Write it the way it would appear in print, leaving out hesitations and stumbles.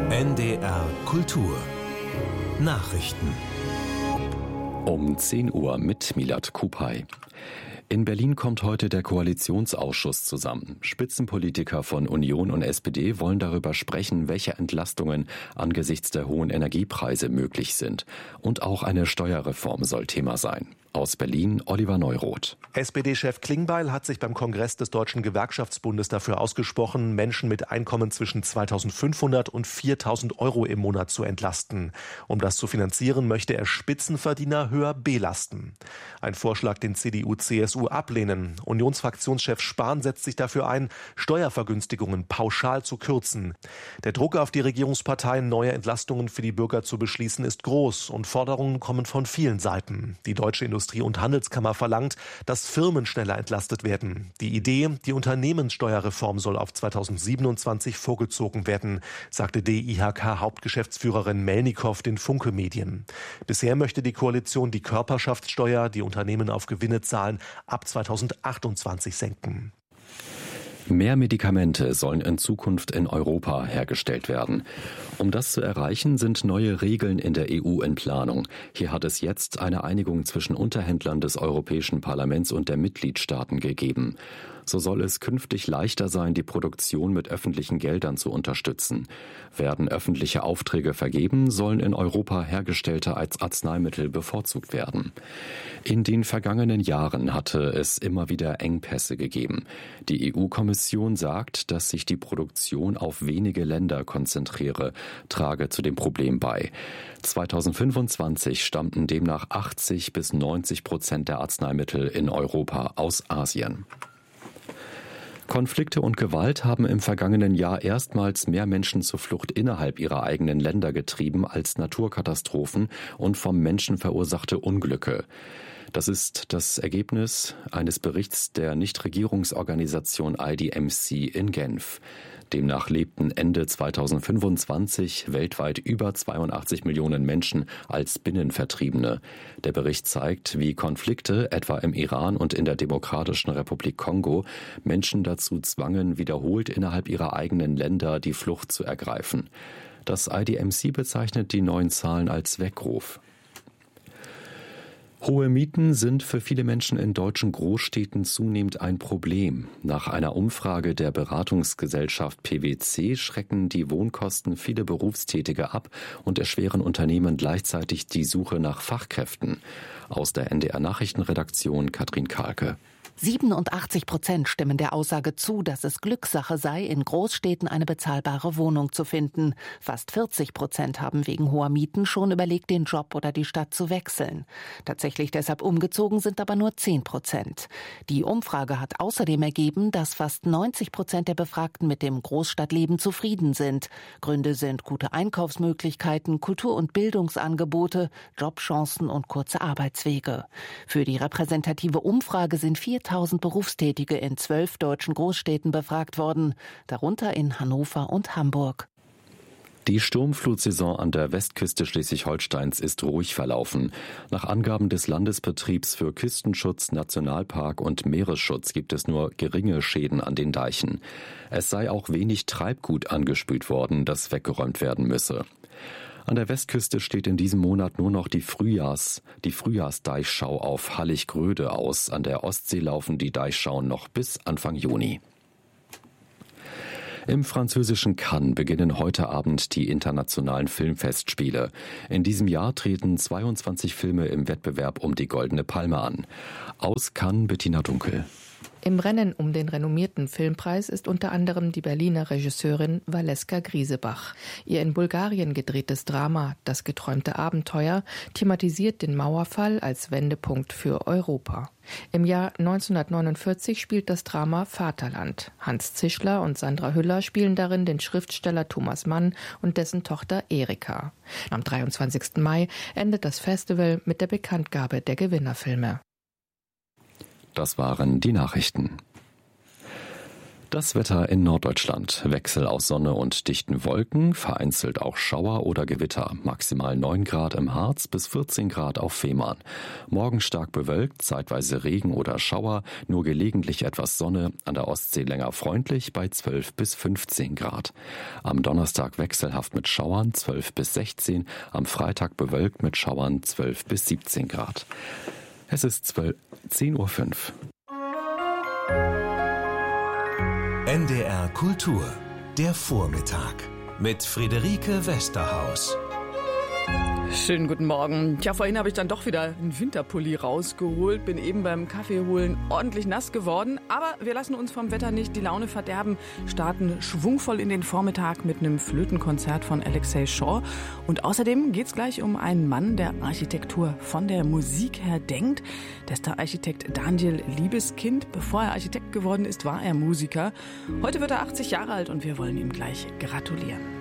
NDR Kultur Nachrichten um 10 Uhr mit Milad Kupay. In Berlin kommt heute der Koalitionsausschuss zusammen. Spitzenpolitiker von Union und SPD wollen darüber sprechen, welche Entlastungen angesichts der hohen Energiepreise möglich sind. Und auch eine Steuerreform soll Thema sein. Aus Berlin Oliver Neuroth. SPD-Chef Klingbeil hat sich beim Kongress des Deutschen Gewerkschaftsbundes dafür ausgesprochen, Menschen mit Einkommen zwischen 2.500 und 4.000 Euro im Monat zu entlasten. Um das zu finanzieren, möchte er Spitzenverdiener höher belasten. Ein Vorschlag, den CDU/CSU ablehnen. Unionsfraktionschef Spahn setzt sich dafür ein, Steuervergünstigungen pauschal zu kürzen. Der Druck auf die Regierungsparteien, neue Entlastungen für die Bürger zu beschließen, ist groß und Forderungen kommen von vielen Seiten. Die Deutsche Industrie- und Handelskammer verlangt, dass Firmen schneller entlastet werden. Die Idee, die Unternehmenssteuerreform soll auf 2027 vorgezogen werden, sagte DIHK-Hauptgeschäftsführerin Melnikow den Funke Medien. Bisher möchte die Koalition die Körperschaftssteuer, die Unternehmen auf Gewinne zahlen, ab 2028 senken. Mehr Medikamente sollen in Zukunft in Europa hergestellt werden. Um das zu erreichen, sind neue Regeln in der EU in Planung. Hier hat es jetzt eine Einigung zwischen Unterhändlern des Europäischen Parlaments und der Mitgliedstaaten gegeben. So soll es künftig leichter sein, die Produktion mit öffentlichen Geldern zu unterstützen. Werden öffentliche Aufträge vergeben, sollen in Europa hergestellte Arzneimittel bevorzugt werden. In den vergangenen Jahren hatte es immer wieder Engpässe gegeben. Die EU-Kommission sagt, dass sich die Produktion auf wenige Länder konzentriere, trage zu dem Problem bei. 2025 stammten demnach 80-90% der Arzneimittel in Europa aus Asien. Konflikte und Gewalt haben im vergangenen Jahr erstmals mehr Menschen zur Flucht innerhalb ihrer eigenen Länder getrieben als Naturkatastrophen und vom Menschen verursachte Unglücke. Das ist das Ergebnis eines Berichts der Nichtregierungsorganisation IDMC in Genf. Demnach lebten Ende 2025 weltweit über 82 Millionen Menschen als Binnenvertriebene. Der Bericht zeigt, wie Konflikte, etwa im Iran und in der Demokratischen Republik Kongo, Menschen dazu zwangen, wiederholt innerhalb ihrer eigenen Länder die Flucht zu ergreifen. Das IDMC bezeichnet die neuen Zahlen als Weckruf. Hohe Mieten sind für viele Menschen in deutschen Großstädten zunehmend ein Problem. Nach einer Umfrage der Beratungsgesellschaft PwC schrecken die Wohnkosten viele Berufstätige ab und erschweren Unternehmen gleichzeitig die Suche nach Fachkräften. Aus der NDR-Nachrichtenredaktion Katrin Kahlke. 87% stimmen der Aussage zu, dass es Glückssache sei, in Großstädten eine bezahlbare Wohnung zu finden. Fast 40% haben wegen hoher Mieten schon überlegt, den Job oder die Stadt zu wechseln. Tatsächlich deshalb umgezogen sind aber nur 10%. Die Umfrage hat außerdem ergeben, dass fast 90% der Befragten mit dem Großstadtleben zufrieden sind. Gründe sind gute Einkaufsmöglichkeiten, Kultur- und Bildungsangebote, Jobchancen und kurze Arbeitswege. Für die repräsentative Umfrage sind 4.000 Berufstätige in 12 deutschen Großstädten befragt worden, darunter in Hannover und Hamburg. Die Sturmflutsaison an der Westküste Schleswig-Holsteins ist ruhig verlaufen. Nach Angaben des Landesbetriebs für Küstenschutz, Nationalpark und Meeresschutz gibt es nur geringe Schäden an den Deichen. Es sei auch wenig Treibgut angespült worden, das weggeräumt werden müsse. An der Westküste steht in diesem Monat nur noch die Frühjahrsdeichschau auf Hallig-Gröde aus. An der Ostsee laufen die Deichschauen noch bis Anfang Juni. Im französischen Cannes beginnen heute Abend die internationalen Filmfestspiele. In diesem Jahr treten 22 Filme im Wettbewerb um die Goldene Palme an. Aus Cannes Bettina Dunkel. Im Rennen um den renommierten Filmpreis ist unter anderem die Berliner Regisseurin Valeska Griesebach. Ihr in Bulgarien gedrehtes Drama »Das geträumte Abenteuer« thematisiert den Mauerfall als Wendepunkt für Europa. Im Jahr 1949 spielt das Drama Vaterland. Hans Zischler und Sandra Hüller spielen darin den Schriftsteller Thomas Mann und dessen Tochter Erika. Am 23. Mai endet das Festival mit der Bekanntgabe der Gewinnerfilme. Das waren die Nachrichten. Das Wetter in Norddeutschland. Wechsel aus Sonne und dichten Wolken, vereinzelt auch Schauer oder Gewitter. Maximal 9 Grad im Harz bis 14 Grad auf Fehmarn. Morgen stark bewölkt, zeitweise Regen oder Schauer, nur gelegentlich etwas Sonne, an der Ostsee länger freundlich bei 12 bis 15 Grad. Am Donnerstag wechselhaft mit Schauern 12 bis 16, am Freitag bewölkt mit Schauern 12 bis 17 Grad. Es ist 10:05 Uhr. NDR Kultur, der Vormittag mit Friederike Westerhaus. Schönen guten Morgen. Tja, vorhin habe ich dann doch wieder einen Winterpulli rausgeholt, bin eben beim Kaffee holen ordentlich nass geworden. Aber wir lassen uns vom Wetter nicht die Laune verderben, starten schwungvoll in den Vormittag mit einem Flötenkonzert von Alexei Shaw. Und außerdem geht es gleich um einen Mann, der Architektur von der Musik her denkt. Das ist der Architekt Daniel Liebeskind. Bevor er Architekt geworden ist, war er Musiker. Heute wird er 80 Jahre alt und wir wollen ihm gleich gratulieren.